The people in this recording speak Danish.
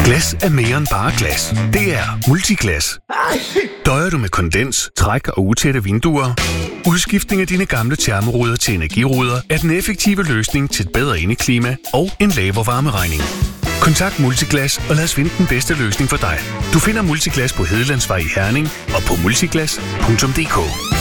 Glas er mere end bare glas. Det er Multiglas. Døjer du med kondens, træk og utætte vinduer? Udskiftning af dine gamle termoruder til energiruder er den effektive løsning til et bedre indeklima og en lavere varmeregning. Kontakt Multiglas og lad os finde den bedste løsning for dig. Du finder Multiglas på Hedelandsvej i Herning og på multiglas.dk.